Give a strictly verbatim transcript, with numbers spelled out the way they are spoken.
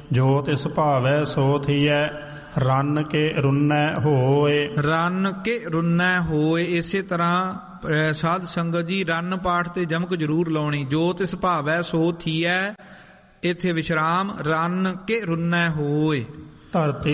ਜੋ ਤਿਸ ਭਾਵੈ ਸੋ ਥੀਐ ਰੰਨ ਕੇ ਰੁੰਨੈ ਹੋਏ। ਰੰਨ ਕੇ ਰੁੰਨੈ ਹੋਏ। ਇਸੇ ਤਰ੍ਹਾਂ ਸਾਧ ਸੰਗਤ ਜੀ ਰੰਨ ਪਾਠ ਤੇ ਜਮਕ ਜ਼ਰੂਰ ਲਾਉਣੀ। ਜੋ ਤਿਸ ਭਾਵੈ ਸੋ ਥੀਐ, ਇੱਥੇ ਵਿਸ਼ਰਾਮ, ਰੰਨ ਕੇ ਰੁੰਨੈ ਹੋਏ। ਧਰਤੀ